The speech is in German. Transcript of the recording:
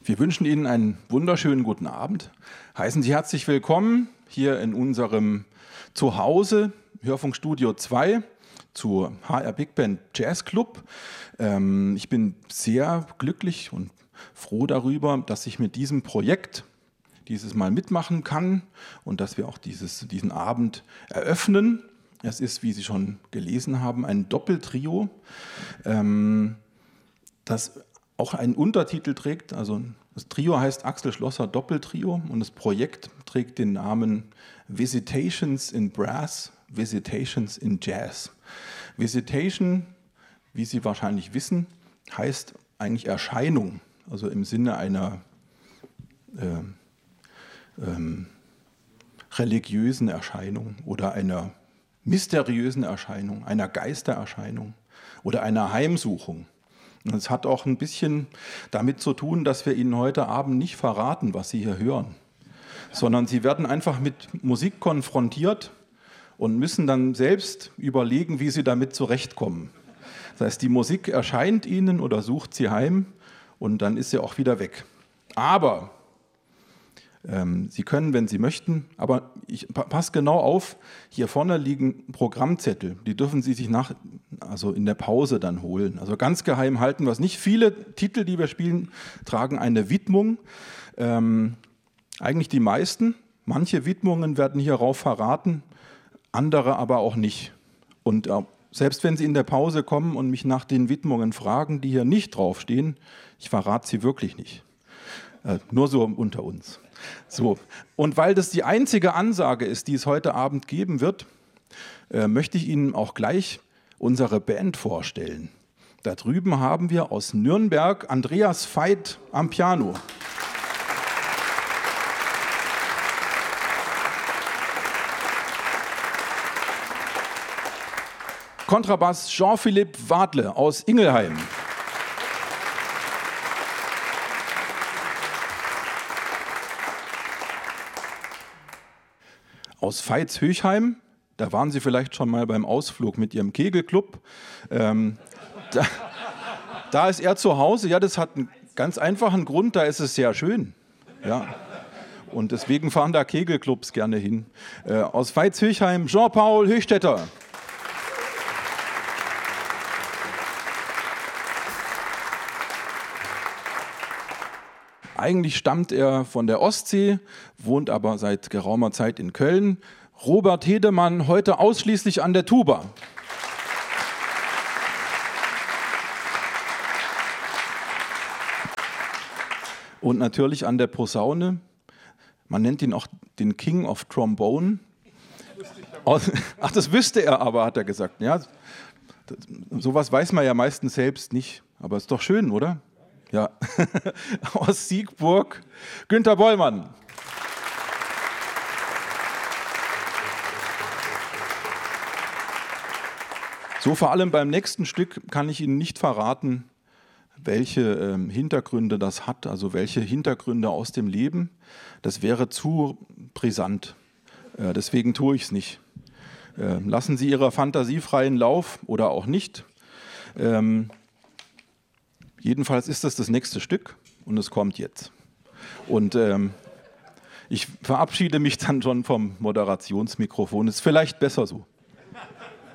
Wir wünschen Ihnen einen wunderschönen guten Abend. Heißen Sie herzlich willkommen hier in unserem Zuhause, Hörfunkstudio 2, zur HR Big Band Jazz Club. Ich bin sehr glücklich und froh darüber, dass ich mit diesem Projekt dieses Mal mitmachen kann und dass wir auch diesen Abend eröffnen. Es ist, wie Sie schon gelesen haben, ein Doppeltrio, das auch einen Untertitel trägt. Also das Trio heißt Axel Schlosser Doppeltrio und das Projekt trägt den Namen Visitations in Brass, Visitations in Jazz. Visitation, wie Sie wahrscheinlich wissen, heißt eigentlich Erscheinung, also im Sinne einer religiösen Erscheinung oder einer mysteriösen Erscheinung, einer Geistererscheinung oder einer Heimsuchung. Und es hat auch ein bisschen damit zu tun, dass wir Ihnen heute Abend nicht verraten, was Sie hier hören, sondern Sie werden einfach mit Musik konfrontiert und müssen dann selbst überlegen, wie Sie damit zurechtkommen. Das heißt, die Musik erscheint Ihnen oder sucht Sie heim und dann ist sie auch wieder weg. Aber Sie können, wenn Sie möchten, aber pass genau auf, hier vorne liegen Programmzettel, die dürfen Sie sich also in der Pause dann holen. Also ganz geheim halten wir es nicht. Viele Titel, die wir spielen, tragen eine Widmung, eigentlich die meisten. Manche Widmungen werden hierauf verraten, andere aber auch nicht. Und selbst wenn Sie in der Pause kommen und mich nach den Widmungen fragen, die hier nicht draufstehen, ich verrate sie wirklich nicht. Nur so unter uns. So. Und weil das die einzige Ansage ist, die es heute Abend geben wird, möchte ich Ihnen auch gleich unsere Band vorstellen. Da drüben haben wir aus Nürnberg Andreas Veit am Piano. Kontrabass Jean-Philippe Wadle aus Ingelheim. Aus Veitshöchheim, da waren Sie vielleicht schon mal beim Ausflug mit Ihrem Kegelclub. Da ist er zu Hause. Ja, das hat einen ganz einfachen Grund, da ist es sehr schön. Ja. Und deswegen fahren da Kegelclubs gerne hin. Aus Veitshöchheim Jean-Paul Höchstetter. Eigentlich stammt er von der Ostsee, wohnt aber seit geraumer Zeit in Köln. Robert Hedemann, heute ausschließlich an der Tuba. Und natürlich an der Posaune. Man nennt ihn auch den King of Trombone. Ach, das wüsste er aber, hat er gesagt. Ja, sowas weiß man ja meistens selbst nicht. Aber ist doch schön, oder? Ja, aus Siegburg, Günter Bollmann. So, vor allem beim nächsten Stück kann ich Ihnen nicht verraten, welche Hintergründe das hat, also welche Hintergründe aus dem Leben. Das wäre zu brisant. Deswegen tue ich es nicht. Lassen Sie Ihrer Fantasie freien Lauf oder auch nicht. Jedenfalls ist das nächste Stück und es kommt jetzt. Und ich verabschiede mich dann schon vom Moderationsmikrofon. Ist vielleicht besser so.